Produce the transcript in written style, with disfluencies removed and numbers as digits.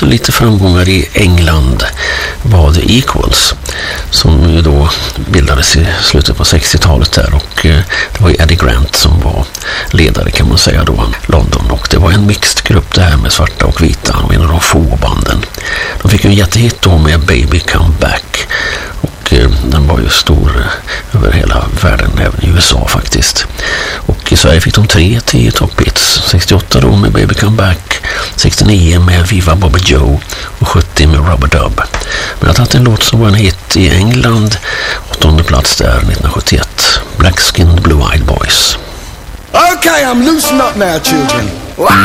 hade lite framgångar i England var The Equals, som ju då bildades i slutet på 60-talet där, och det var Eddie Grant som var ledare kan man säga då, London, och det var en mixed grupp det här med svarta och vita, och en av de få banden. De fick ju en jättehit då med Baby Come Back, och den var ju stor över hela världen, även i USA faktiskt. Och i Sverige fick de 3 10 top-hits. 68 då med Baby Come Back, 69 med Viva Bobby Joe och 70 med Rubber Dub. Men jag har tagit en låt som var en hit i England, 8:e plats där 1971, Black Skinned Blue Eyed Boys. Okay, I'm loosen up now, children.